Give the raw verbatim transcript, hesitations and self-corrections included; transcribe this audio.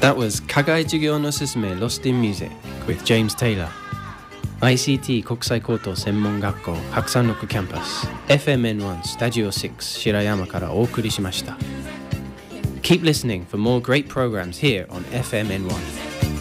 That was 課外授業のすすめ Lost in Music with James Taylor.アイシーティー 国際高等専門学校白山六キャンパス エフエムエヌワン Studio six 白山からお送りしました。Keep listening for more great programs here on エフエムエヌワン